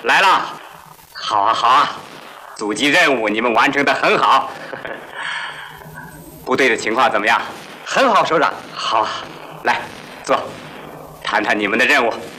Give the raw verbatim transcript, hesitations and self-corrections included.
来了。好啊，好啊，阻击任务你们完成的很好。部队的情况怎么样？ 很好，首长。 好，来坐，谈谈你们的任务。